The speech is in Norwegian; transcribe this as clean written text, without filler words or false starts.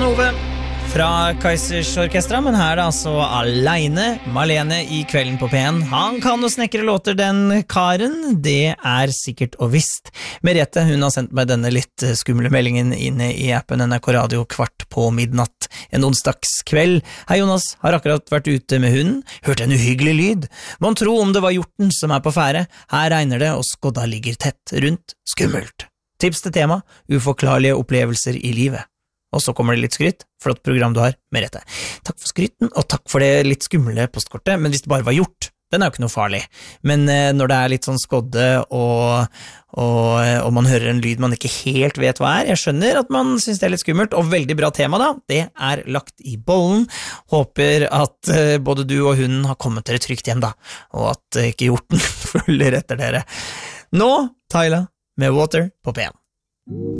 Ove fra Kaizers Orkestra, men her da altså alene Malene I Kvelden på P1. Han kan jo snekre låter, den karen, det sikkert og visst. Merete, hun har sendt meg denne litt skumle meldingen inne I appen NRK Radio 1:15 en onsdagskveld. Hei Jonas, har akkurat vært ute med hunden, hørt en uhyggelig lyd. Man tror om det var hjorten som på fære. Her regner det, og skodda ligger tett rundt. Skummelt. Tips til tema, uforklarlige opplevelser I livet. Og så kommer det litt skryt, flott program du har, Merete. Takk for skryten, og takk for det litt skumle postkortet, men hvis det bare var gjort, den jo ikke noe farlig. Men når det litt sånn skodde, og man hører en lyd man ikke helt vet hva jeg skjønner at man synes det litt skummelt, og veldig bra tema da, det lagt I bollen. Håper at både du og hunden har kommet dere trygt hjem da, og at ikke hjorten følger etter dere. Nå, Tyla, med Water på P1.